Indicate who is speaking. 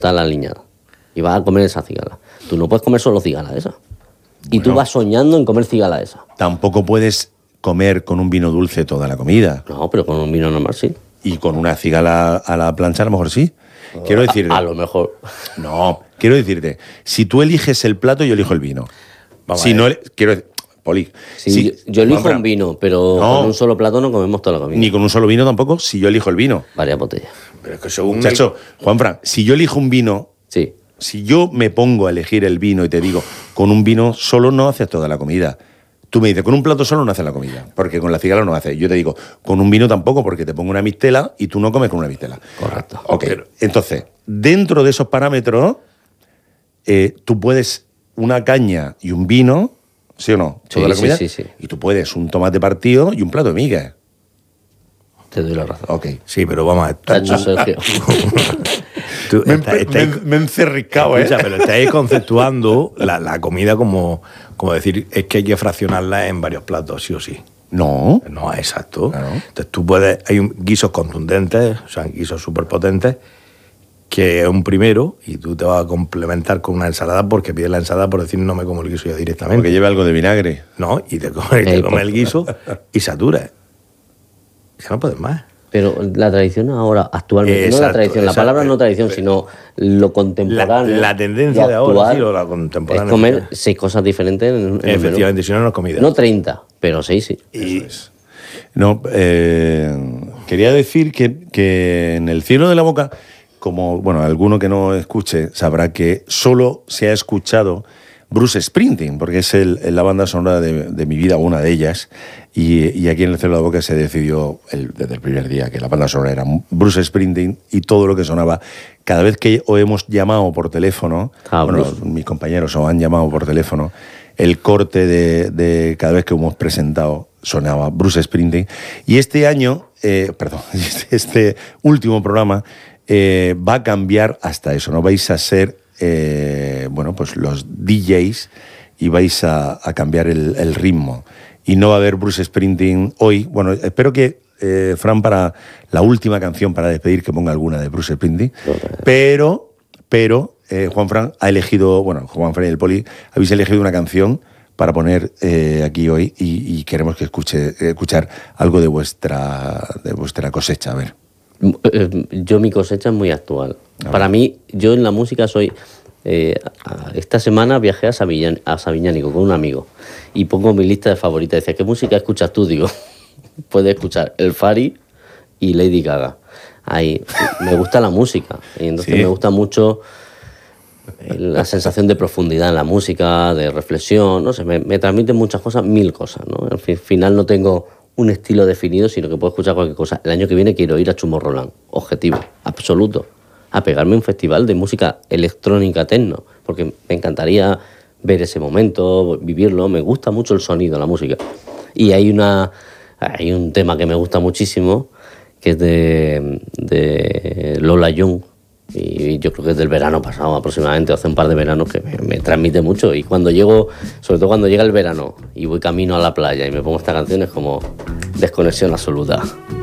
Speaker 1: está la aliñada. Y vas a comer esa cigala. Tú no puedes comer solo cigala de esa. Y tú vas soñando en comer cigala de esa.
Speaker 2: Tampoco puedes comer con un vino dulce toda la comida.
Speaker 1: No, pero con un vino normal sí.
Speaker 2: Y con una cigala a la plancha a lo mejor sí. Quiero decirte...
Speaker 1: A lo mejor.
Speaker 2: No, quiero decirte, si tú eliges el plato, yo elijo el vino.
Speaker 3: Vamos
Speaker 2: si no, quiero decir... Poli.
Speaker 1: Sí, yo elijo
Speaker 2: Juanfran,
Speaker 1: un vino, pero con un solo plato no comemos toda la comida.
Speaker 2: Ni con un solo vino tampoco, si yo elijo el vino.
Speaker 1: Varias botellas.
Speaker 3: Pero es que según...
Speaker 2: Muchacho, Juanfran, si yo elijo un vino,
Speaker 1: Sí.
Speaker 2: si yo me pongo a elegir el vino y te digo, con un vino solo no haces toda la comida. Tú me dices, con un plato solo no haces la comida, porque con la cigala no haces. Yo te digo, con un vino tampoco, porque te pongo una mistela y tú no comes con una mistela.
Speaker 1: Correcto.
Speaker 2: Ok, entonces, dentro de esos parámetros, tú puedes una caña y un vino, ¿sí o no?
Speaker 1: Sí,
Speaker 2: Toda la comida,
Speaker 1: sí, sí.
Speaker 2: y tú puedes un tomate partido y un plato de migas.
Speaker 1: Te doy la razón.
Speaker 2: Ok.
Speaker 3: Sí, pero vamos a ver.
Speaker 1: Tacho, Sergio.
Speaker 3: Tú
Speaker 2: Me
Speaker 3: estáis-
Speaker 2: he encerricado,
Speaker 3: Escucha, pero estáis conceptuando la comida como decir, es que hay que fraccionarla en varios platos, sí o sí.
Speaker 2: No.
Speaker 3: No, exacto.
Speaker 2: Claro.
Speaker 3: Entonces tú puedes, guisos contundentes, o sea, guisos súper potentes, que es un primero, y tú te vas a complementar con una ensalada porque pides la ensalada por decir no me como el guiso ya directamente.
Speaker 2: Porque lleva algo de vinagre.
Speaker 3: No, y te comes el guiso y saturas. Ya no puedes más.
Speaker 1: Pero la tradición ahora, actualmente, no la
Speaker 3: Exacto,
Speaker 1: tradición, la
Speaker 3: exacto.
Speaker 1: palabra no tradición, sino lo contemporáneo.
Speaker 3: La tendencia
Speaker 1: lo
Speaker 3: de ahora,
Speaker 1: actual,
Speaker 3: sí, o la contemporánea.
Speaker 1: es comer 6 cosas diferentes en el menú.
Speaker 3: Efectivamente, si no, no es comida.
Speaker 1: No 30, pero 6 sí.
Speaker 3: Y,
Speaker 2: No, quería decir que en el cielo de la boca, como, bueno, alguno que no escuche sabrá que solo se ha escuchado Bruce Springsteen, porque es la banda sonora de mi vida, una de ellas, y aquí en el cielo de la boca se decidió desde el primer día que la banda sonora era Bruce Springsteen y todo lo que sonaba. Cada vez que os hemos llamado por teléfono, mis compañeros os han llamado por teléfono, el corte de cada vez que hemos presentado sonaba Bruce Springsteen. Y este año, este último programa va a cambiar hasta eso, ¿no? Vais a ser, pues los DJs y vais a cambiar el ritmo. Y no va a haber Bruce Springsteen hoy. Bueno, espero que Fran, para la última canción, para despedir, que ponga alguna de Bruce Springsteen. Pero Juanfran ha elegido, Juanfran y el Poli, habéis elegido una canción para poner aquí hoy y queremos que escuchar algo de vuestra cosecha. A ver.
Speaker 1: Yo mi cosecha es muy actual. Para mí, yo en la música soy... esta semana viajé a Sabiñánigo con un amigo y pongo mi lista de favoritas. Dice, ¿qué música escuchas tú? Digo, puedes escuchar El Fari y Lady Gaga. Ahí me gusta la música y entonces me gusta mucho la sensación de profundidad en la música, de reflexión, no sé, me transmiten muchas cosas, 1000 cosas, ¿no? Al final no tengo un estilo definido, sino que puedo escuchar cualquier cosa. El año que viene quiero ir a Tomorrowland, objetivo, absoluto, a pegarme un festival de música electrónica techno, porque me encantaría ver ese momento, vivirlo. Me gusta mucho el sonido, la música. Y hay un tema que me gusta muchísimo, que es de Lola Young, y yo creo que es del verano pasado aproximadamente, hace un par de veranos, que me transmite mucho. Y cuando llego, sobre todo cuando llega el verano y voy camino a la playa y me pongo esta canción, es como desconexión absoluta.